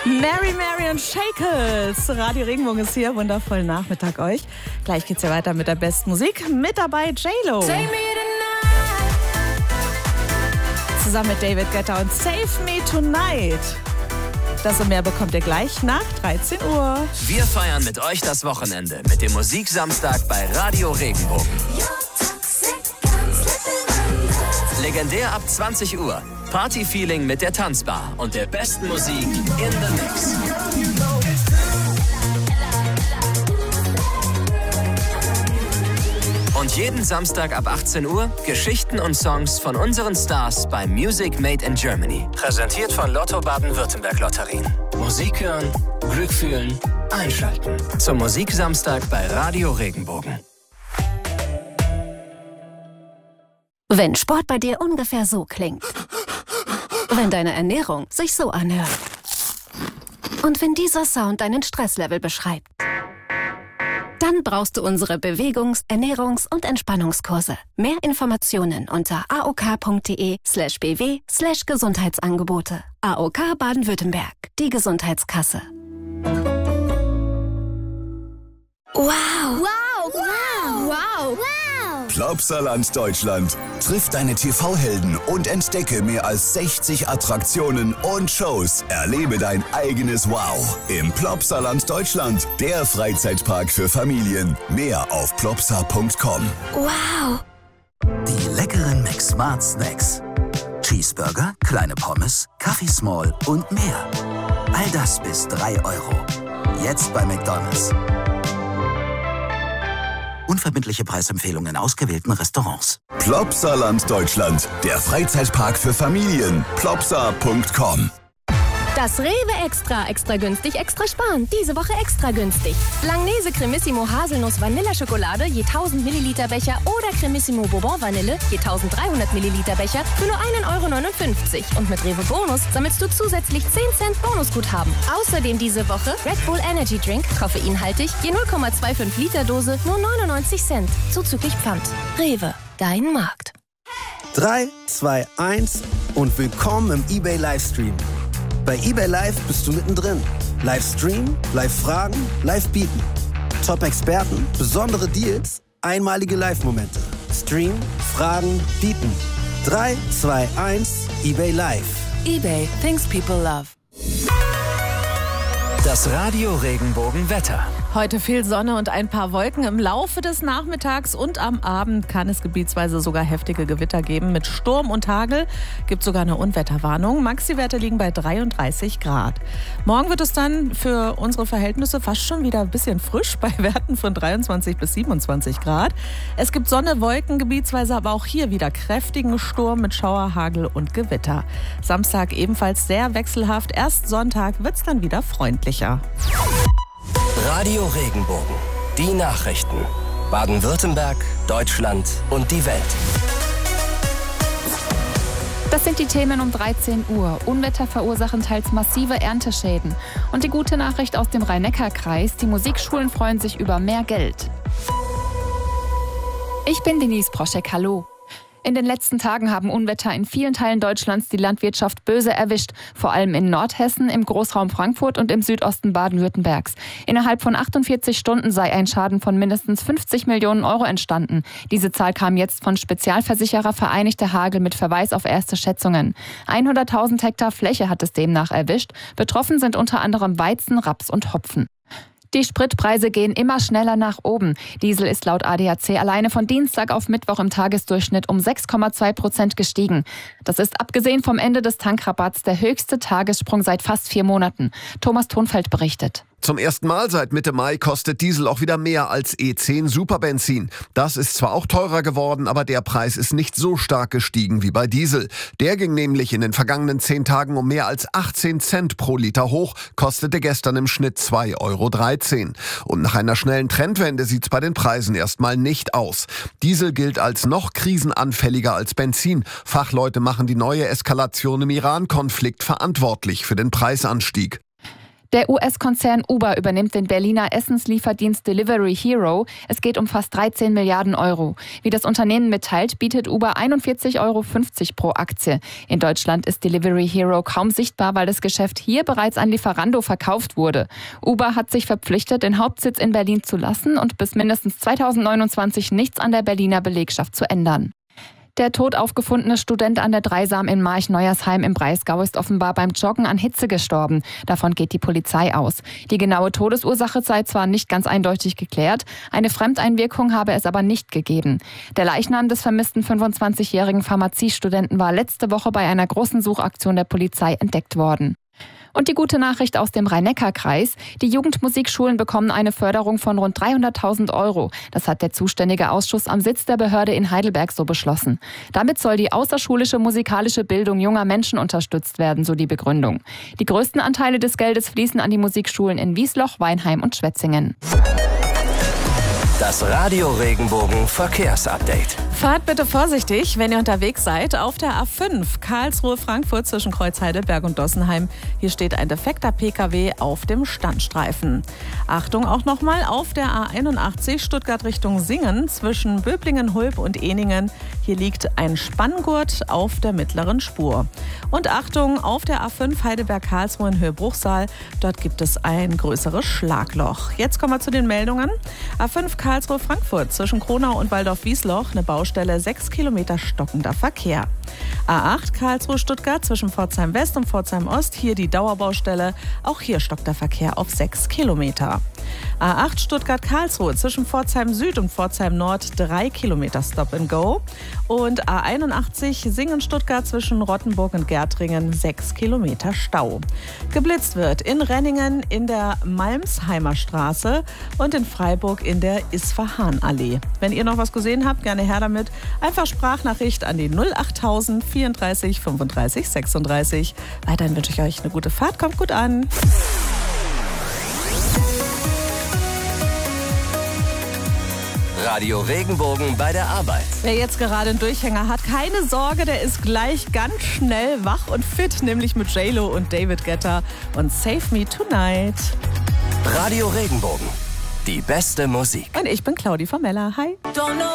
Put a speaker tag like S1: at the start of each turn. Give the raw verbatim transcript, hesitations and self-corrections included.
S1: Mary, Mary und Shakels. Radio Regenbogen ist hier. Wundervollen Nachmittag euch. Gleich geht's ja weiter mit der besten Musik. Mit dabei J-Lo. Zusammen mit David Guetta und Save Me Tonight. Das und mehr bekommt ihr gleich nach dreizehn Uhr.
S2: Wir feiern mit euch das Wochenende mit dem Musiksamstag bei Radio Regenbogen. Legendär ab zwanzig Uhr. Party-Feeling mit der Tanzbar und der besten Musik in the Mix. Und jeden Samstag ab achtzehn Uhr Geschichten und Songs von unseren Stars bei Music Made in Germany. Präsentiert von Lotto Baden-Württemberg Lotterien. Musik hören, Glück fühlen, einschalten. Zum Musiksamstag bei Radio Regenbogen.
S3: Wenn Sport bei dir ungefähr so klingt. Wenn deine Ernährung sich so anhört. Und wenn dieser Sound deinen Stresslevel beschreibt. Dann brauchst du unsere Bewegungs-, Ernährungs- und Entspannungskurse. Mehr Informationen unter aok.de slash bw slash Gesundheitsangebote. A O K Baden-Württemberg, die Gesundheitskasse.
S4: Wow! Wow! Wow! Wow!
S5: Plopsaland Deutschland. Triff deine T V-Helden und entdecke mehr als sechzig Attraktionen und Shows. Erlebe dein eigenes Wow im Plopsaland Deutschland, der Freizeitpark für Familien. Mehr auf plopsa punkt com.
S4: Wow!
S6: Die leckeren McSmart Snacks. Cheeseburger, kleine Pommes, Kaffee Small und mehr. All das bis drei Euro. Jetzt bei McDonald's. Unverbindliche Preisempfehlungen in ausgewählten Restaurants.
S5: Plopsaland Deutschland, der Freizeitpark für Familien. plopsa punkt com.
S7: Das Rewe Extra, extra günstig, extra sparen. Diese Woche extra günstig. Langnese Cremissimo Haselnuss Vanilleschokolade je tausend Milliliter Becher oder Cremissimo Bourbon Vanille je tausenddreihundert Milliliter Becher für nur ein Euro neunundfünfzig. Und mit Rewe Bonus sammelst du zusätzlich zehn Cent Bonusguthaben. Außerdem diese Woche Red Bull Energy Drink, koffeinhaltig, je null Komma fünfundzwanzig Liter Dose, nur neunundneunzig Cent. Zuzüglich Pfand. Rewe, dein Markt.
S8: drei, zwei, eins und willkommen im eBay Livestream. Bei eBay Live bist du mittendrin. Live streamen, live fragen, live bieten. Top-Experten, besondere Deals, einmalige Live-Momente. Stream, fragen, bieten. drei, zwei, eins, eBay Live.
S9: eBay, things people love.
S2: Das Radio Regenbogen Wetter.
S1: Heute viel Sonne und ein paar Wolken. Im Laufe des Nachmittags und am Abend kann es gebietsweise sogar heftige Gewitter geben. Mit Sturm und Hagel gibt sogar eine Unwetterwarnung. Maxi-Werte liegen bei dreiunddreißig Grad. Morgen wird es dann für unsere Verhältnisse fast schon wieder ein bisschen frisch bei Werten von dreiundzwanzig bis siebenundzwanzig Grad. Es gibt Sonne, Wolken gebietsweise, aber auch hier wieder kräftigen Sturm mit Schauer, Hagel und Gewitter. Samstag ebenfalls sehr wechselhaft. Erst Sonntag wird es dann wieder freundlicher.
S2: Radio Regenbogen. Die Nachrichten. Baden-Württemberg, Deutschland und die Welt.
S10: Das sind die Themen um dreizehn Uhr. Unwetter verursachen teils massive Ernteschäden. Und die gute Nachricht aus dem Rhein-Neckar-Kreis: Die Musikschulen freuen sich über mehr Geld. Ich bin Denise Proschek, hallo. In den letzten Tagen haben Unwetter in vielen Teilen Deutschlands die Landwirtschaft böse erwischt. Vor allem in Nordhessen, im Großraum Frankfurt und im Südosten Baden-Württembergs. Innerhalb von achtundvierzig Stunden sei ein Schaden von mindestens fünfzig Millionen Euro entstanden. Diese Zahl kam jetzt von Spezialversicherer Vereinigte Hagel mit Verweis auf erste Schätzungen. hunderttausend Hektar Fläche hat es demnach erwischt. Betroffen sind unter anderem Weizen, Raps und Hopfen. Die Spritpreise gehen immer schneller nach oben. Diesel ist laut A D A C alleine von Dienstag auf Mittwoch im Tagesdurchschnitt um sechs Komma zwei Prozent gestiegen. Das ist abgesehen vom Ende des Tankrabatts der höchste Tagessprung seit fast vier Monaten. Thomas Thonfeld berichtet.
S11: Zum ersten Mal seit Mitte Mai kostet Diesel auch wieder mehr als E zehn Superbenzin. Das ist zwar auch teurer geworden, aber der Preis ist nicht so stark gestiegen wie bei Diesel. Der ging nämlich in den vergangenen zehn Tagen um mehr als achtzehn Cent pro Liter hoch, kostete gestern im Schnitt zwei Euro dreizehn. Und nach einer schnellen Trendwende sieht's bei den Preisen erstmal nicht aus. Diesel gilt als noch krisenanfälliger als Benzin. Fachleute machen die neue Eskalation im Iran-Konflikt verantwortlich für den Preisanstieg.
S10: Der U S-Konzern Uber übernimmt den Berliner Essenslieferdienst Delivery Hero. Es geht um fast dreizehn Milliarden Euro. Wie das Unternehmen mitteilt, bietet Uber einundvierzig Euro fünfzig pro Aktie. In Deutschland ist Delivery Hero kaum sichtbar, weil das Geschäft hier bereits an Lieferando verkauft wurde. Uber hat sich verpflichtet, den Hauptsitz in Berlin zu lassen und bis mindestens zweitausendneunundzwanzig nichts an der Berliner Belegschaft zu ändern. Der tot aufgefundene Student an der Dreisam in March-Neuersheim im Breisgau ist offenbar beim Joggen an Hitze gestorben. Davon geht die Polizei aus. Die genaue Todesursache sei zwar nicht ganz eindeutig geklärt, eine Fremdeinwirkung habe es aber nicht gegeben. Der Leichnam des vermissten fünfundzwanzigjährigen Pharmaziestudenten war letzte Woche bei einer großen Suchaktion der Polizei entdeckt worden. Und die gute Nachricht aus dem Rhein-Neckar-Kreis. Die Jugendmusikschulen bekommen eine Förderung von rund dreihunderttausend Euro. Das hat der zuständige Ausschuss am Sitz der Behörde in Heidelberg so beschlossen. Damit soll die außerschulische musikalische Bildung junger Menschen unterstützt werden, so die Begründung. Die größten Anteile des Geldes fließen an die Musikschulen in Wiesloch, Weinheim und Schwetzingen.
S2: Das Radio Regenbogen Verkehrsupdate.
S1: Fahrt bitte vorsichtig, wenn ihr unterwegs seid. Auf der A fünf Karlsruhe-Frankfurt zwischen Kreuz Heidelberg und Dossenheim. Hier steht ein defekter Pkw auf dem Standstreifen. Achtung auch nochmal auf der A einundachtzig Stuttgart Richtung Singen zwischen Böblingen-Hulb und Ehningen. Hier liegt ein Spanngurt auf der mittleren Spur. Und Achtung auf der A fünf Heidelberg-Karlsruhe in Höhe Bruchsal. Dort gibt es ein größeres Schlagloch. Jetzt kommen wir zu den Meldungen. A fünf Karlsruhe-Frankfurt zwischen Kronau und Waldorf-Wiesloch, eine Baustelle, sechs Kilometer stockender Verkehr. A acht Karlsruhe-Stuttgart zwischen Pforzheim West und Pforzheim Ost, hier die Dauerbaustelle, auch hier stockt der Verkehr auf sechs Kilometer. A acht Stuttgart-Karlsruhe zwischen Pforzheim Süd und Pforzheim Nord, drei Kilometer Stop and Go. Und A einundachtzig Singen-Stuttgart zwischen Rottenburg und Gärtringen, sechs Kilometer Stau. Geblitzt wird in Renningen in der Malmsheimer Straße und in Freiburg in der Isfahan-Allee. Wenn ihr noch was gesehen habt, gerne her damit. Einfach Sprachnachricht an die null achttausend vierunddreißig fünfunddreißig sechsunddreißig. Weiterhin wünsche ich euch eine gute Fahrt. Kommt gut an.
S2: Radio Regenbogen bei der Arbeit.
S1: Wer jetzt gerade einen Durchhänger hat, keine Sorge, der ist gleich ganz schnell wach und fit, nämlich mit J-Lo und David Guetta und Save Me Tonight.
S2: Radio Regenbogen, die beste Musik.
S1: Und ich bin Claudi Formella. Hi.